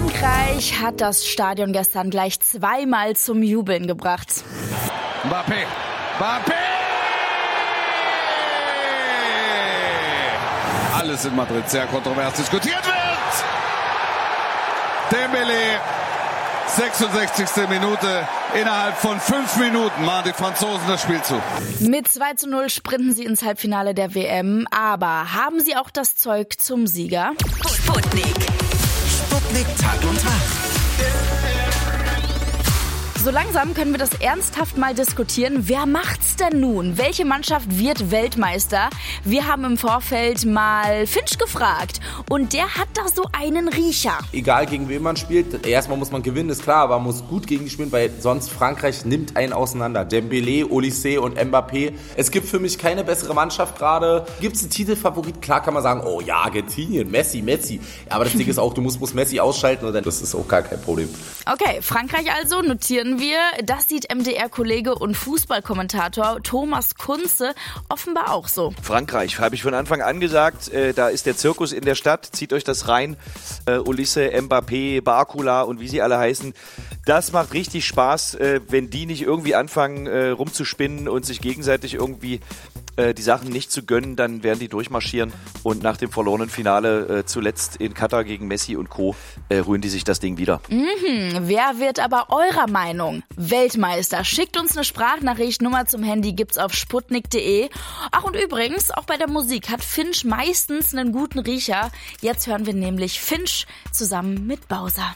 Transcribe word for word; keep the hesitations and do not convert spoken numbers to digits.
Frankreich hat das Stadion gestern gleich zweimal zum Jubeln gebracht. Mbappé, Mbappé! Alles in Madrid sehr kontrovers diskutiert wird. Dembélé, sechsundsechzigste Minute. Innerhalb von fünf Minuten machen die Franzosen das Spiel zu. Mit zwei zu null sprinten sie ins Halbfinale der W M. Aber haben sie auch das Zeug zum Sieger? Sputnik. Sputnik Tag und Tag. So langsam können wir das ernsthaft mal diskutieren. Wer macht's denn nun? Welche Mannschaft wird Weltmeister? Wir haben im Vorfeld mal Finch gefragt und der hat da so einen Riecher. Egal gegen wen man spielt, erstmal muss man gewinnen, ist klar, aber man muss gut gegen die spielen, weil sonst Frankreich nimmt einen auseinander. Dembélé, Olysée und Mbappé. Es gibt für mich keine bessere Mannschaft gerade. Gibt's einen Titelfavorit? Klar kann man sagen, oh ja, Argentinien, Messi, Messi. Aber das Ding ist auch, du musst, musst Messi ausschalten und dann, das ist auch gar kein Problem. Okay, Frankreich also, notieren wir. Das sieht M D R-Kollege und Fußballkommentator Thomas Kunze offenbar auch so. Frankreich, habe ich von Anfang an gesagt, äh, da ist der Zirkus in der Stadt, zieht euch das rein. Äh, Olysée, Mbappé, Barcola und wie sie alle heißen. Das macht richtig Spaß, äh, wenn die nicht irgendwie anfangen äh, rumzuspinnen und sich gegenseitig irgendwie äh, die Sachen nicht zu gönnen, dann werden die durchmarschieren und nach dem verlorenen Finale äh, zuletzt in Katar gegen Messi und Co. Äh, rühren die sich das Ding wieder. Mhm, wer wird aber eurer Meinung Weltmeister? Schickt uns eine Sprachnachricht, Nummer zum Handy gibt's auf sputnik punkt de. Ach und übrigens, auch bei der Musik hat Finch meistens einen guten Riecher. Jetzt hören wir nämlich Finch zusammen mit Bowser.